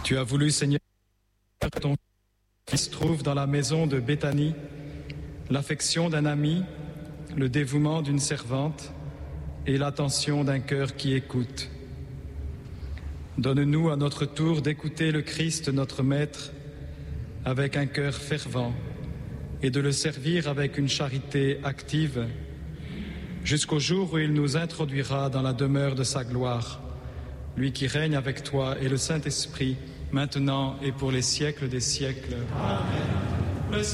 Tu as voulu, Seigneur, que ton Fils trouve dans la maison de Béthanie l'affection d'un ami, le dévouement d'une servante et l'attention d'un cœur qui écoute. Donne-nous à notre tour d'écouter le Christ, notre Maître, avec un cœur fervent et de le servir avec une charité active jusqu'au jour où il nous introduira dans la demeure de sa gloire, lui qui règne avec toi et le Saint-Esprit, maintenant et pour les siècles des siècles. Amen.